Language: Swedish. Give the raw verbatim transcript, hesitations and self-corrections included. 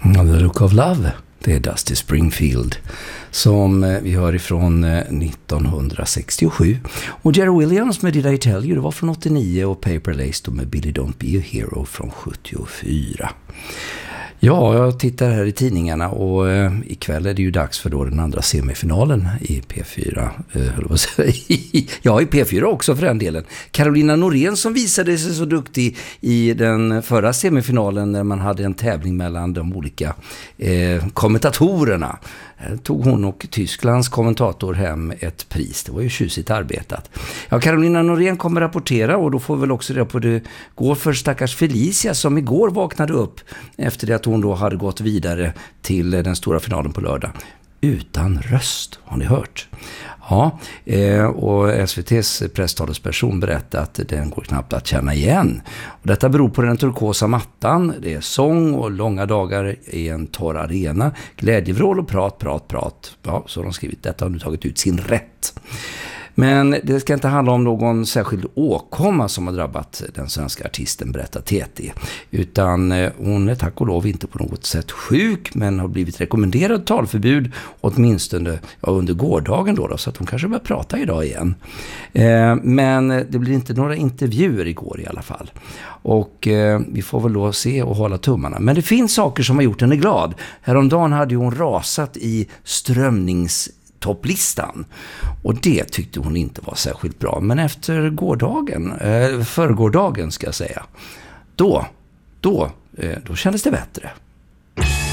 The Look of Love, det är Dusty Springfield som vi hör ifrån nittonhundrasextiosju. Och Jerry Williams med Did I Tell You, det var från åttionio, och Paper Lace då med Billy Don't Be a Hero från sjuttiofyra. Ja, jag tittar här i tidningarna och eh, ikväll är det ju dags för då den andra semifinalen i P fyra. Eh, ja, i P fyra också för den delen. Carolina Norén som visade sig så duktig i den förra semifinalen när man hade en tävling mellan de olika eh, kommentatorerna. Här tog hon och Tysklands kommentator hem ett pris. Det var ju tjusigt arbetat. Ja, Carolina Norén kommer rapportera och då får väl också reda på det går för stackars Felicia som igår vaknade upp efter det att hon då hade gått vidare till den stora finalen på lördag. Utan röst, har ni hört? Ja, eh, och S V T:s presstalesperson berättade att den går knappt att känna igen. Och detta beror på den turkosa mattan. Det är sång och långa dagar i en torr arena. Glädjevrål och prat, prat, prat. Ja, så har de skrivit. Detta har nu tagit ut sin rätt. Men det ska inte handla om någon särskild åkomma som har drabbat den svenska artisten, berättar T T. Utan hon är tack och lov inte på något sätt sjuk, men har blivit rekommenderad talförbud åtminstone ja, under gårdagen då, då, så att hon kanske börjar prata idag igen. Eh, men det blir inte några intervjuer igår i alla fall. Och eh, vi får väl då se och hålla tummarna. Men det finns saker som har gjort henne glad. Häromdagen hade hon rasat i strömnings topplistan. Och det tyckte hon inte var särskilt bra. Men efter gårdagen, eh, förrgårdagen ska jag säga, då, då, eh, då kändes det bättre.